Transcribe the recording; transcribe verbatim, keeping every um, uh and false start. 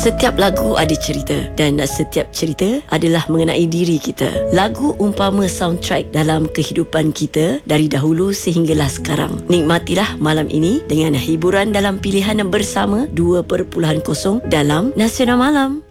Setiap lagu ada cerita dan setiap cerita adalah mengenai diri kita. Lagu umpama soundtrack dalam kehidupan kita dari dahulu sehinggalah sekarang. Nikmatilah malam ini dengan hiburan dalam pilihan bersama dua perpuluhan kosong dalam Nasional Malam.